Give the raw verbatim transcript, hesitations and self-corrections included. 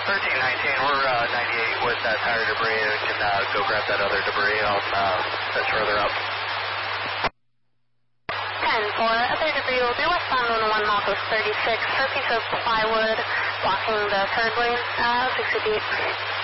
thirteen nineteen, we're uh, ninety-eight with that tire debris. We can uh, go grab that other debris out uh, that's further up. ten four, other debris will be westbound one oh one Malthus thirty-six for a piece of plywood blocking the third lane, uh, sixty feet.